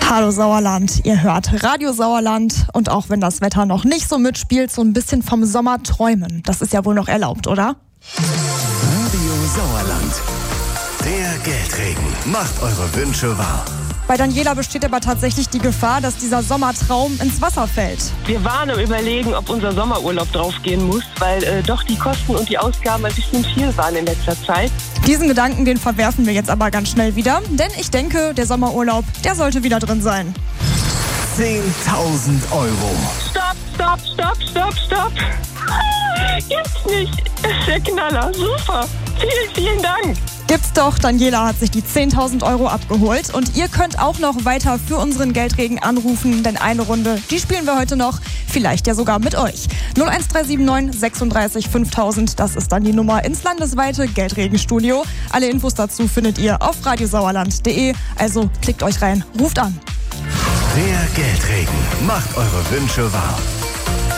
Hallo Sauerland, ihr hört Radio Sauerland und auch wenn das Wetter noch nicht so mitspielt, so ein bisschen vom Sommer träumen. Das ist ja wohl noch erlaubt, oder? Radio Sauerland, der Geldregen macht eure Wünsche wahr. Bei Daniela besteht aber tatsächlich die Gefahr, dass dieser Sommertraum ins Wasser fällt. Wir waren am Überlegen, ob unser Sommerurlaub draufgehen muss, weil doch die Kosten und die Ausgaben ein bisschen viel waren in letzter Zeit. Diesen Gedanken, den verwerfen wir jetzt aber ganz schnell wieder, denn ich denke, der Sommerurlaub, der sollte wieder drin sein. 10.000 Euro. Stopp. Gibt's nicht. Das ist der Knaller. Super. Vielen Dank. Gibt's doch, Daniela hat sich die 10.000 Euro abgeholt und ihr könnt auch noch weiter für unseren Geldregen anrufen, denn eine Runde, die spielen wir heute noch, vielleicht ja sogar mit euch. 01379 36 5000, das ist dann die Nummer ins landesweite Geldregenstudio. Alle Infos dazu findet ihr auf radiosauerland.de, also klickt euch rein, ruft an. Der Geldregen macht eure Wünsche wahr.